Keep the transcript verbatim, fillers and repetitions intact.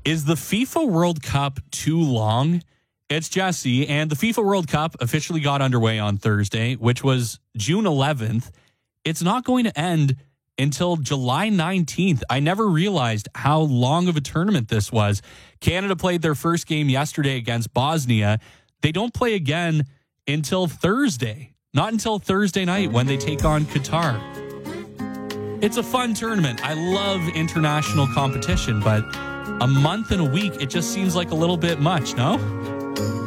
Is the FIFA World Cup too long? It's Jesse, and the FIFA World Cup officially got underway on Thursday, which was June eleventh. It's not going to end until July nineteenth. I never realized how long of a tournament this was. Canada played their first game yesterday against Bosnia. They don't play again until Thursday, not until Thursday night when they take on Qatar. It's a fun tournament. I love international competition, but a month and a week, it just seems like a little bit much, no?